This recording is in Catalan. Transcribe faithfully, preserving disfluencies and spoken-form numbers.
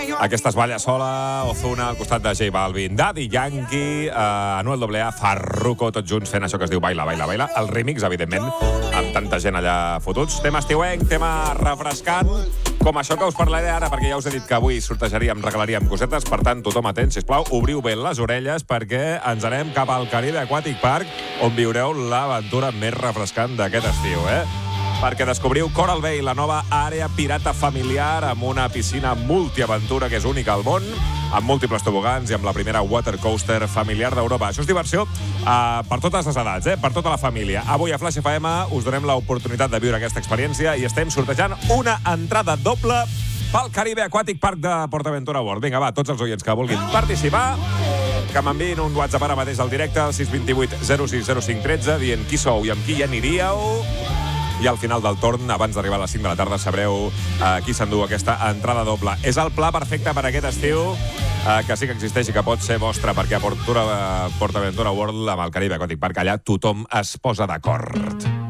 Aquestes balla sola, Ozuna al costat de J Balvin, Daddy Yankee, eh, Anuel doble A, Farruko, tots junts fent això que es diu Baila, Baila, Baila. El remix, evidentment, amb tanta gent allà fotuts. Tema estiuenc, tema refrescant, com això que us parlaré ara, perquè ja us he dit que avui sortejaríem, regalaríem cosetes, per tant, tothom atent, sisplau, obriu bé les orelles perquè ens anem cap al Caribe Aquatic Park, on viureu l'aventura més refrescant d'aquest estiu, eh? Perquè descobriu Coral Bay, la nova àrea pirata familiar amb una piscina multiaventura que és única al món, amb múltiples tobogans i amb la primera water coaster familiar d'Europa. Això és diversió uh, per totes les edats, eh? Per tota la família. Avui a Flash F M us donem l'oportunitat de viure aquesta experiència i estem sortejant una entrada doble pel Caribe Aquatic Park de PortAventura World. Vinga, va, tots els oients que vulguin participar, que m'enviïn un WhatsApp ara mateix al directe, al sis dos vuit zero sis zero cinc un tres, dient qui sou i amb qui hi aniríeu. I al final del torn, abans d'arribar a les cinc de la tarda, sabreu uh, qui s'endú aquesta entrada doble. És el pla perfecte per aquest estiu, uh, que sí que existeix i que pot ser vostre, perquè a PortAventura World, amb el Caribe Aquatic Park, allà tothom es posa d'acord.